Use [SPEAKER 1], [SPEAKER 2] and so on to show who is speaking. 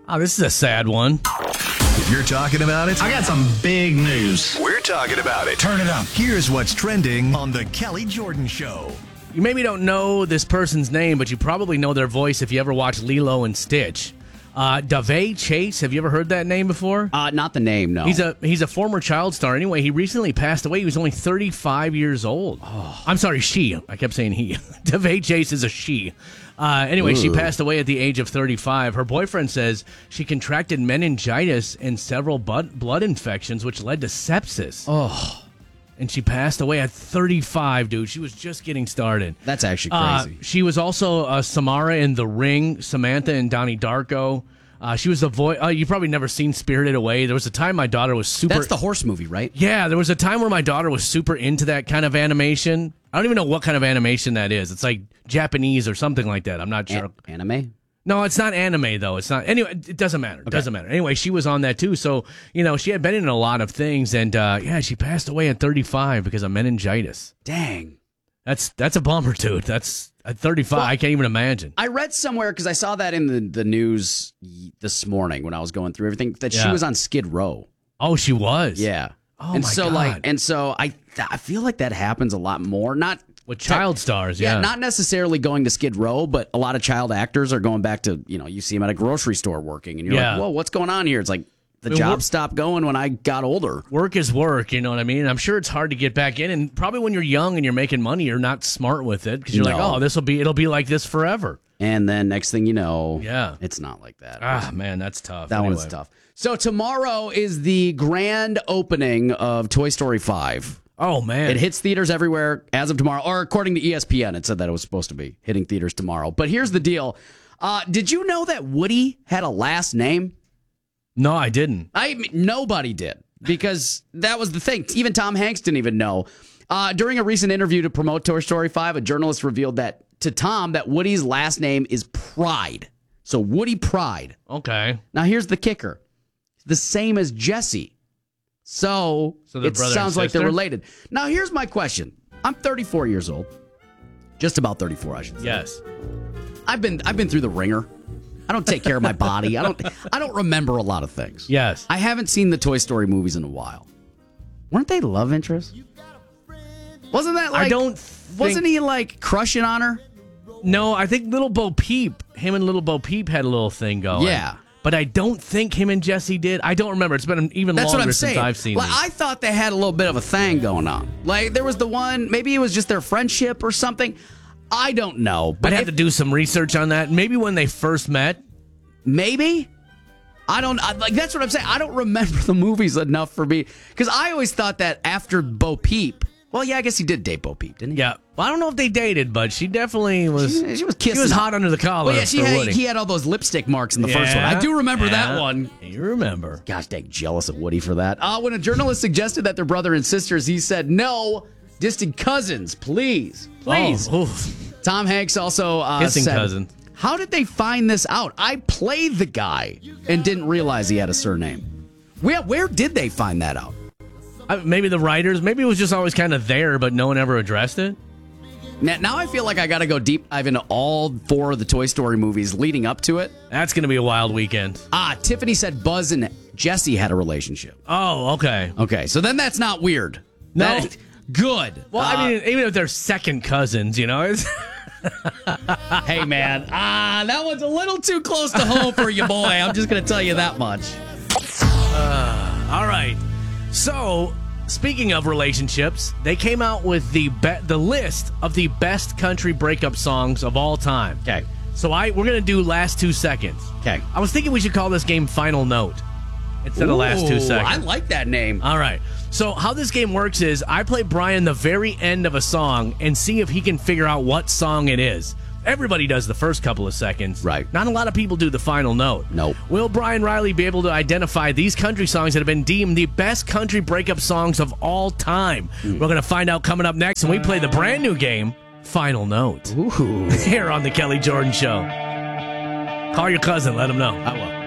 [SPEAKER 1] Oh, this is a sad one.
[SPEAKER 2] If you're talking about it,
[SPEAKER 3] I got some big news.
[SPEAKER 2] we're talking about it.
[SPEAKER 3] Turn it up.
[SPEAKER 2] Here's what's trending on The Kelly Jordan Show.
[SPEAKER 1] You maybe don't know this person's name, but you probably know their voice if you ever watch Lilo and Stitch. Davey Chase, have you ever heard that name before?
[SPEAKER 4] Not the name, no.
[SPEAKER 1] He's a former child star. Anyway, he recently passed away. He was only 35 years old. Oh. I'm sorry, she. I kept saying he. Davey Chase is a she. Anyway, she passed away at the age of 35. Her boyfriend says she contracted meningitis and several blood infections, which led to sepsis.
[SPEAKER 4] Oh.
[SPEAKER 1] And she passed away at 35, dude. She was just getting started.
[SPEAKER 4] That's actually crazy.
[SPEAKER 1] She was also Samara in The Ring, Samantha in Donnie Darko. She was the voice. You've probably never seen Spirited Away. There was a time my daughter was super.
[SPEAKER 4] That's the horse movie, right?
[SPEAKER 1] Yeah, there was a time where my daughter was super into that kind of animation. I don't even know what kind of animation that is. It's like Japanese or something like that. I'm not sure.
[SPEAKER 4] Anime?
[SPEAKER 1] No, it's not anime, though. It's not. Anyway, it doesn't matter. It doesn't matter. Anyway, she was on that, too. So, she had been in a lot of things. And, she passed away at 35 because of meningitis.
[SPEAKER 4] Dang.
[SPEAKER 1] That's a bummer, dude. That's at 35. Well, I can't even imagine.
[SPEAKER 4] I read somewhere, because I saw that in the news this morning when I was going through everything, that she was on Skid Row.
[SPEAKER 1] Oh, she was?
[SPEAKER 4] Yeah.
[SPEAKER 1] Oh, my God.
[SPEAKER 4] And so I feel like that happens a lot more. Not
[SPEAKER 1] with child stars,
[SPEAKER 4] yeah. Not necessarily going to Skid Row, but a lot of child actors are going back to, you see them at a grocery store working, and you're like, whoa, what's going on here? It's like the job stopped going when I got older.
[SPEAKER 1] Work is work, you know what I mean? I'm sure it's hard to get back in, and probably when you're young and you're making money, you're not smart with it, because you're like, oh, it'll be like this forever.
[SPEAKER 4] And then next thing you know, it's not like that.
[SPEAKER 1] Ah, man, that's tough.
[SPEAKER 4] That one's tough. So tomorrow is the grand opening of Toy Story 5.
[SPEAKER 1] Oh, man.
[SPEAKER 4] It hits theaters everywhere as of tomorrow, or according to ESPN, it said that it was supposed to be hitting theaters tomorrow. But here's the deal. Did you know that Woody had a last name?
[SPEAKER 1] No, I didn't.
[SPEAKER 4] Nobody did, because that was the thing. Even Tom Hanks didn't even know. During a recent interview to promote Toy Story 5, a journalist revealed to Tom that Woody's last name is Pride. So Woody Pride.
[SPEAKER 1] Okay.
[SPEAKER 4] Now here's the kicker. The same as Jesse. So it sounds like they're related. Now, here's my question. I'm 34 years old. Just about 34, I should say.
[SPEAKER 1] Yes.
[SPEAKER 4] I've been through the ringer. I don't take care of my body. I don't remember a lot of things.
[SPEAKER 1] Yes.
[SPEAKER 4] I haven't seen the Toy Story movies in a while. Weren't they love interests? Wasn't that like... Wasn't he like crushing on her?
[SPEAKER 1] No, I think Little Bo Peep, him and Little Bo Peep had a little thing going.
[SPEAKER 4] Yeah.
[SPEAKER 1] But I don't think him and Jesse did. I don't remember. It's been even longer since I've seen
[SPEAKER 4] it. I thought they had a little bit of a thing going on. Like, there was the one, maybe it was just their friendship or something. I don't know. But
[SPEAKER 1] I'd have to do some research on that. Maybe when they first met.
[SPEAKER 4] Maybe. That's what I'm saying. I don't remember the movies enough for me. Because I always thought that after Bo Peep, well, yeah, I guess he did date Bo Peep, didn't he?
[SPEAKER 1] Yeah. Well, I don't know if they dated, but she definitely was.
[SPEAKER 4] She was kissing.
[SPEAKER 1] She was hot under the collar.
[SPEAKER 4] Well, yeah, he had all those lipstick marks in the first one. I do remember that one.
[SPEAKER 1] You remember?
[SPEAKER 4] Gosh, dang, jealous of Woody for that. When a journalist suggested that they're brother and sisters, he said, "No, distant cousins, please."
[SPEAKER 1] Oh,
[SPEAKER 4] Tom Hanks also
[SPEAKER 1] kissing
[SPEAKER 4] said,
[SPEAKER 1] cousin.
[SPEAKER 4] "How did they find this out? I played the guy and didn't realize he had a surname. Where did they find that out?"
[SPEAKER 1] Maybe the writers. Maybe it was just always kind of there, but no one ever addressed it.
[SPEAKER 4] Now I feel like I got to go deep dive into all 4 of the Toy Story movies leading up to it.
[SPEAKER 1] That's going to be a wild weekend.
[SPEAKER 4] Tiffany said Buzz and Jesse had a relationship.
[SPEAKER 1] Oh, okay.
[SPEAKER 4] Okay, so then that's not weird.
[SPEAKER 1] No.
[SPEAKER 4] Good.
[SPEAKER 1] Well, I mean, even if they're second cousins, it's...
[SPEAKER 4] Hey, man. That one's a little too close to home for you, boy. I'm just going to tell you that much.
[SPEAKER 1] All right. So, speaking of relationships, they came out with the list of the best country breakup songs of all time.
[SPEAKER 4] Okay.
[SPEAKER 1] So we're going to do last 2 seconds.
[SPEAKER 4] Okay.
[SPEAKER 1] I was thinking we should call this game Final Note instead of last 2 seconds.
[SPEAKER 4] I like that name.
[SPEAKER 1] All right. So how this game works is I play Brian the very end of a song and see if he can figure out what song it is. Everybody does the first couple of seconds.
[SPEAKER 4] Right.
[SPEAKER 1] Not a lot of people do the final note.
[SPEAKER 4] Nope.
[SPEAKER 1] Will Brian Riley be able to identify these country songs that have been deemed the best country breakup songs of all time? We're going to find out coming up next, and we play the brand new game, Final Note.
[SPEAKER 4] Ooh.
[SPEAKER 1] Here on The Kelly Jordan Show. Call your cousin. Let him know.
[SPEAKER 4] I will.